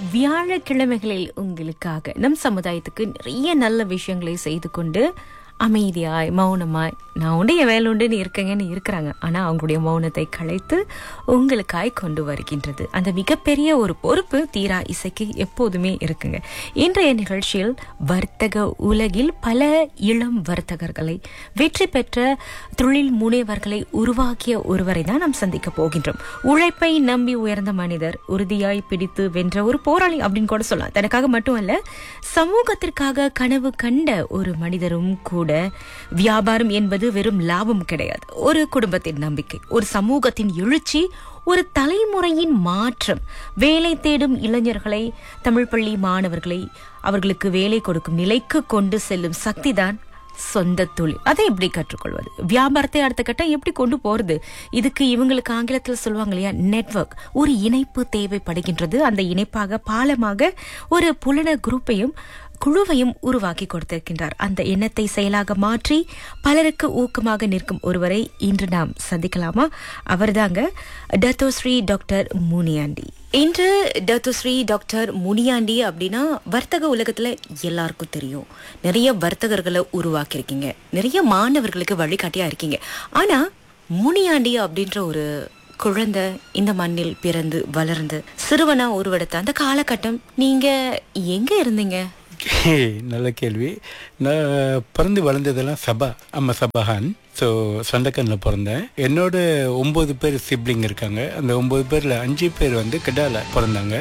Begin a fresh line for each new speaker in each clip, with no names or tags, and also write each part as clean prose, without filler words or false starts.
வியாழக்கிழமைகளில் உங்களுக்காக நம் சமுதாயத்துக்கு நிறைய நல்ல விஷயங்களை செய்து கொண்டு அமைதியாய் மௌனமாய் நான் உண்டு என் வேலை உண்டுன்னு இருக்கங்கன்னு இருக்கிறாங்க. ஆனால் அவங்களுடைய மௌனத்தை கலைத்து உங்களுக்காய் கொண்டு வருகின்றது. அந்த மிகப்பெரிய ஒரு பொறுப்பு தீரா இசைக்கு எப்போதுமே இருக்குங்க. இன்றைய நிகழ்ச்சியில் வர்த்தக உலகில் பல இளம் வர்த்தகர்களை வெற்றி பெற்ற தொழில் முனைவர்களை உருவாக்கிய ஒருவரை தான் நாம் சந்திக்க போகின்றோம். உழைப்பை நம்பி உயர்ந்த மனிதர், உறுதியாய் பிடித்து வென்ற ஒரு போராளி அப்படின்னு கூட சொல்லலாம். தனக்காக மட்டுமல்ல, சமூகத்திற்காக கனவு கண்ட ஒரு மனிதரும் கூட. வியாபாரம் என்பது வெறும் லாபம் கிடையாது. ஒரு குடும்பத்தின் நம்பிக்கை, ஒரு சமூகத்தின் எழுச்சி, ஒரு தலைமுறையின் மாற்றம். வேலை தேடும் இளைஞர்களை, தமிழ் பள்ளி மாணவர்களை அவர்களுக்கு வேலை கொடுக்கும் நிலைக்கு கொண்டு செல்லும் சக்திதான் சொந்த தொழில். அதை எப்படி கற்றுக்கொள்வது, வியாபாரத்தை அடுத்த கட்டம் எப்படி கொண்டு போறது, இதுக்கு இவங்களுக்கு ஆங்கிலத்தில் சொல்லுவாங்க இல்லையா, நெட்வொர்க், ஒரு இணைப்பு தேவைப்படுகின்றது. அந்த இணைப்பாக பாலமாக ஒரு புலன குழுவையும் உருவாக்கி கொடுத்திருக்கின்றார். அந்த எண்ணத்தை செயலாக மாற்றி பலருக்கு ஊக்கமாக நிற்கும் ஒருவரை இன்று நாம் சந்திக்கலாமா? அவர்தாங்க டத்தோஸ்ரீ டாக்டர் முனியாண்டி. இன்று டத்தோஸ்ரீ டாக்டர் முனியாண்டி அப்படின்னா வர்த்தக உலகத்துல எல்லாருக்கும் தெரியும். நிறைய வர்த்தகர்களை உருவாக்கியிருக்கீங்க, நிறைய மாணவர்களுக்கு வழிகாட்டியா இருக்கீங்க. ஆனா முனியாண்டி அப்படின்ற ஒரு குழந்தை இந்த மண்ணில் பிறந்து வளர்ந்து சிறுவனா உருவெடுத்த அந்த காலகட்டம் நீங்க எங்க இருந்தீங்க?
நல்ல கேள்வி. நான் பிறந்து வளர்ந்ததெல்லாம் அம்மா சபாஹான். ஸோ சண்டக்கனில் பிறந்தேன். என்னோட 9 பேர் சிப்ளிங் இருக்காங்க. அந்த 9 பேரில் 5 பேர் வந்து கெடால பிறந்தாங்க.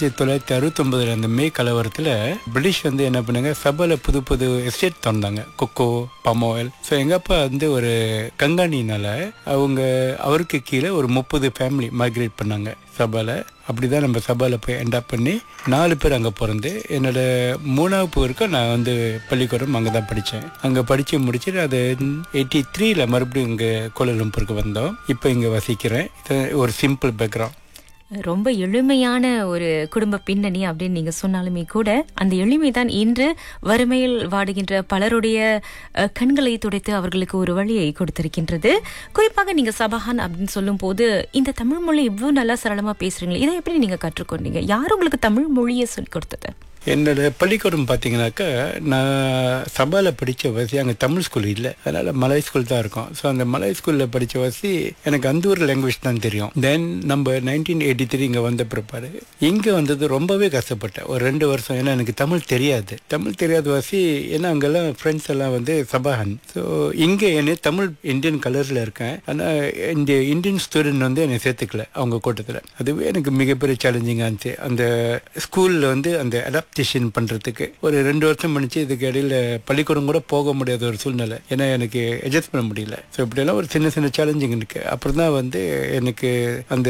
1969 அந்த மே கலவரத்தில் பிரிட்டிஷ் வந்து என்ன பண்ணாங்க, சபால புது estate திறந்தாங்க, kho kho, palm oil. So எங்கள் அப்பா வந்து ஒரு கங்காணினால அவருக்கு கீழே ஒரு 30 ஃபேமிலி மைக்ரேட் பண்ணாங்க சபால. அப்படிதான் நம்ம சபால போய் என்டாப் பண்ணி 4 பேர் அங்கே பிறந்து, என்னோட 3வது வரைக்கும் நான் வந்து பள்ளிக்கூடம் அங்கே தான் படித்தேன். அங்கே படித்து முடிச்சுட்டு அது 83 மறுபடியும் இங்கே கோலாலம்பூருக்கு வந்தோம். இப்போ இங்கே வசிக்கிறேன். இது ஒரு சிம்பிள் பேக்ரவுண்ட்.
ரொம்ப எளிமையான ஒரு குடும்ப பின்னணி அப்படின்னு நீங்க சொன்னாலுமே கூட அந்த எளிமைதான் இன்று வறுமையில் வாடுகின்ற பலருடைய கண்களை துடைத்து அவர்களுக்கு ஒரு வழியை கொடுத்திருக்கின்றது. குறிப்பாக நீங்க சபாஹான் அப்படின்னு சொல்லும் போது இந்த தமிழ் மொழி இவ்வளவு நல்லா சரளமா பேசுறீங்களே, இதை எப்படி நீங்க கற்றுக்கொண்டீங்க? யார் உங்களுக்கு தமிழ் மொழியை சொல்லி கொடுத்தது?
என்னோட பள்ளிக்கூடம் பார்த்தீங்கன்னாக்கா, நான் சபால படித்த வசி அங்கே தமிழ் ஸ்கூல் இல்லை, அதனால் மலை ஸ்கூல் தான் இருக்கும். ஸோ அந்த மலை ஸ்கூலில் படித்த வசி எனக்கு அந்த ஒரு லாங்குவேஜ் தான் தெரியும். தென் நம்ம 1983 இங்கே வந்த பிற்பாடு இங்கே வந்தது ரொம்பவே கஷ்டப்பட்டேன் ஒரு 2 வருஷம். ஏன்னா எனக்கு தமிழ் தெரியாத வசி. ஏன்னா அங்கெல்லாம் ஃப்ரெண்ட்ஸ் எல்லாம் வந்து சபாஹன். ஸோ இங்கே என்னை தமிழ் இந்தியன் கலரில் இருக்கேன். ஆனால் இந்த இந்தியன் ஸ்டூடெண்ட் வந்து என்னை சேர்த்துக்கல அவங்க கூட்டத்தில். அதுவே எனக்கு மிகப்பெரிய சேலஞ்சிங்காக இருந்துச்சு. அந்த ஸ்கூலில் வந்து அந்த அடாப்டேஷன் பண்ணுறதுக்கு ஒரு 2 வருஷம் பண்ணிச்சு. இதுக்கு இடையில பள்ளிக்கூடம் கூட போக முடியாத ஒரு சூழ்நிலை, ஏன்னா எனக்கு அட்ஜஸ்ட் பண்ண முடியல. ஸோ இப்படியெல்லாம் ஒரு சின்ன சேலஞ்சிங் இருக்கு. அப்புறம் தான் வந்து எனக்கு அந்த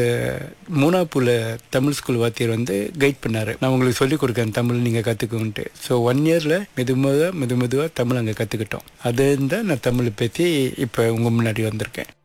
3ஆவது தமிழ் ஸ்கூல் வாத்தியர் வந்து கைட் பண்ணாரு, நான் உங்களுக்கு சொல்லிக் கொடுக்கேன் தமிழ் நீங்கள் கற்றுக்கோன்ட்டு. ஸோ 1 இயரில் மெதுவாக தமிழ் அங்கே கற்றுக்கிட்டோம். அது தான் நான் தமிழ் பேசி இப்போ உங்கள் முன்னாடி வந்திருக்கேன்.